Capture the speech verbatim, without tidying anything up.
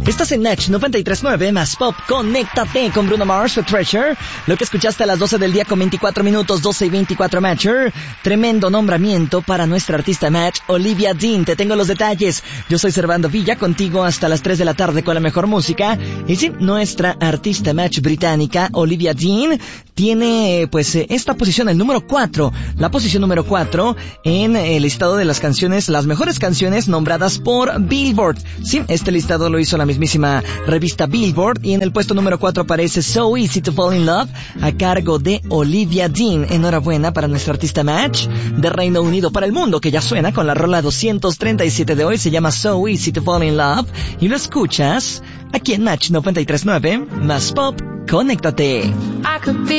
Estás en Match noventa y tres punto nueve más Pop. Conéctate con Bruno Mars, The Treasure. Lo que escuchaste a las doce del día con veinticuatro minutos, doce y veinticuatro Matcher. Tremendo nombramiento para nuestra artista Match, Olivia Dean. Te tengo los detalles. Yo soy Servando Villa, contigo hasta las tres de la tarde con la mejor música. Y sí, nuestra artista Match británica, Olivia Dean, tiene pues esta posición, el número cuatro. La posición número cuatro en el listado de las canciones, las mejores canciones nombradas por Billboard. Sí, este listado lo hizo la mismísima revista Billboard, y en el puesto número cuatro aparece So Easy to Fall in Love a cargo de Olivia Dean. Enhorabuena para nuestra artista Match de Reino Unido para el mundo, que ya suena con la rola doscientos treinta y siete de hoy. Se llama So Easy to Fall in Love y lo escuchas aquí en Match noventa y tres punto nueve más Pop. Conéctate.